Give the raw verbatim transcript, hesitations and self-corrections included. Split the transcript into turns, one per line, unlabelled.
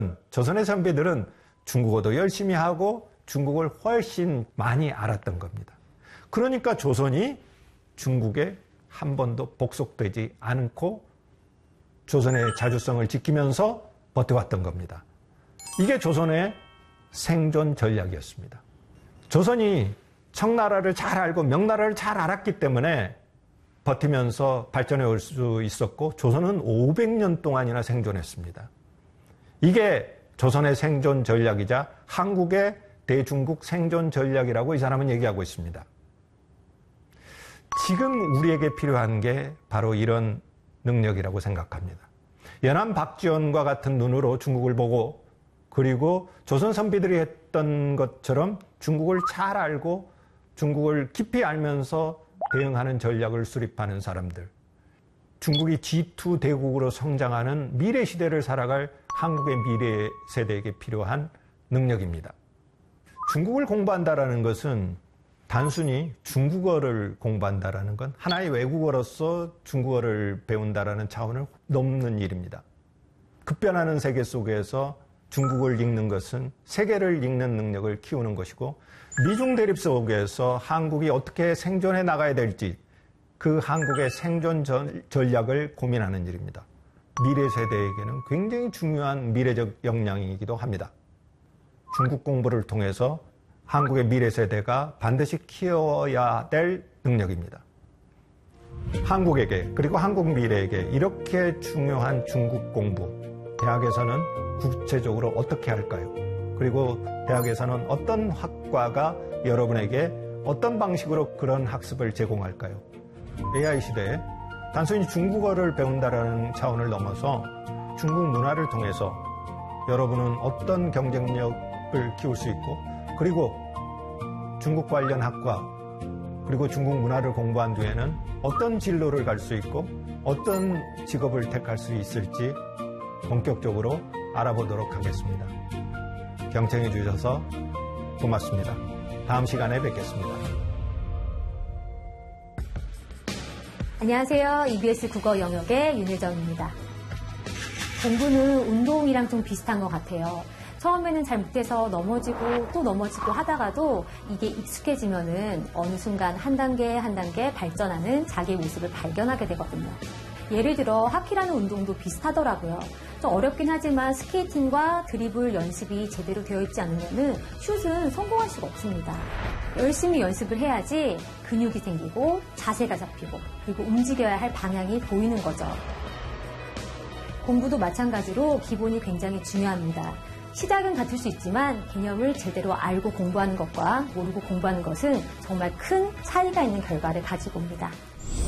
조선의 선비들은 중국어도 열심히 하고 중국을 훨씬 많이 알았던 겁니다. 그러니까 조선이 중국에 한 번도 복속되지 않고 조선의 자주성을 지키면서 버텨왔던 겁니다. 이게 조선의 생존 전략이었습니다. 조선이 청나라를 잘 알고 명나라를 잘 알았기 때문에 버티면서 발전해 올 수 있었고 조선은 오백 년 동안이나 생존했습니다. 이게 조선의 생존 전략이자 한국의 대중국 생존 전략이라고 이 사람은 얘기하고 있습니다. 지금 우리에게 필요한 게 바로 이런 능력이라고 생각합니다. 연안 박지원과 같은 눈으로 중국을 보고 그리고 조선 선비들이 했던 것처럼 중국을 잘 알고 중국을 깊이 알면서 대응하는 전략을 수립하는 사람들. 중국이 지 투 대국으로 성장하는 미래 시대를 살아갈 한국의 미래 세대에게 필요한 능력입니다. 중국을 공부한다라는 것은 단순히 중국어를 공부한다라는 건 하나의 외국어로서 중국어를 배운다라는 차원을 넘는 일입니다. 급변하는 세계 속에서 중국을 읽는 것은 세계를 읽는 능력을 키우는 것이고 미중 대립 속에서 한국이 어떻게 생존해 나가야 될지 그 한국의 생존 전략을 고민하는 일입니다. 미래 세대에게는 굉장히 중요한 미래적 역량이기도 합니다. 중국 공부를 통해서 한국의 미래 세대가 반드시 키워야 될 능력입니다. 한국에게 그리고 한국 미래에게 이렇게 중요한 중국 공부, 대학에서는 구체적으로 어떻게 할까요? 그리고 대학에서는 어떤 학과가 여러분에게 어떤 방식으로 그런 학습을 제공할까요? 에이아이 시대에 단순히 중국어를 배운다는 차원을 넘어서 중국 문화를 통해서 여러분은 어떤 경쟁력을 키울 수 있고 그리고 중국 관련 학과 그리고 중국 문화를 공부한 뒤에는 어떤 진로를 갈 수 있고 어떤 직업을 택할 수 있을지 본격적으로 알아보도록 하겠습니다. 경청해 주셔서 고맙습니다. 다음 시간에 뵙겠습니다.
안녕하세요. 이비에스 국어 영역의 윤혜정입니다. 공부는 운동이랑 좀 비슷한 것 같아요. 처음에는 잘 못해서 넘어지고 또 넘어지고 하다가도 이게 익숙해지면은 어느 순간 한 단계 한 단계 발전하는 자기의 모습을 발견하게 되거든요. 예를 들어 하키라는 운동도 비슷하더라고요. 좀 어렵긴 하지만 스케이팅과 드리블 연습이 제대로 되어 있지 않으면은 슛은 성공할 수가 없습니다. 열심히 연습을 해야지 근육이 생기고 자세가 잡히고 그리고 움직여야 할 방향이 보이는 거죠. 공부도 마찬가지로 기본이 굉장히 중요합니다. 시작은 같을 수 있지만 개념을 제대로 알고 공부하는 것과 모르고 공부하는 것은 정말 큰 차이가 있는 결과를 가지고 옵니다.